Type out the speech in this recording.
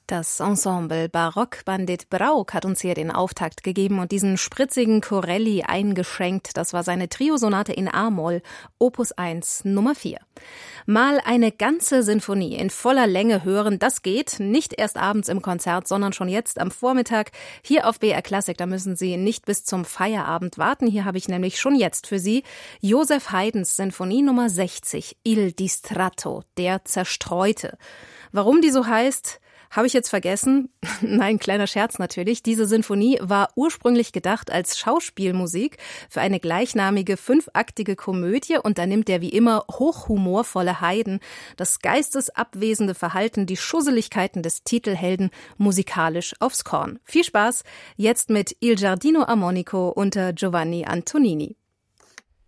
Das Ensemble Barock-Bandit Brauk hat uns hier den Auftakt gegeben und diesen spritzigen Corelli eingeschenkt. Das war seine Triosonate in A-Moll, Opus 1, Nummer 4. Mal eine ganze Sinfonie in voller Länge hören, das geht nicht erst abends im Konzert, sondern schon jetzt am Vormittag hier auf BR Classic. Da müssen Sie nicht bis zum Feierabend warten. Hier habe ich nämlich schon jetzt für Sie Joseph Haydns Sinfonie Nummer 60, Il Distratto, der Zerstreute. Warum die so heißt, habe ich jetzt vergessen? Nein, kleiner Scherz natürlich. Diese Sinfonie war ursprünglich gedacht als Schauspielmusik für eine gleichnamige 5-aktige Komödie und da nimmt der wie immer hochhumorvolle Haydn das geistesabwesende Verhalten, die Schusseligkeiten des Titelhelden musikalisch aufs Korn. Viel Spaß jetzt mit Il Giardino Armonico unter Giovanni Antonini.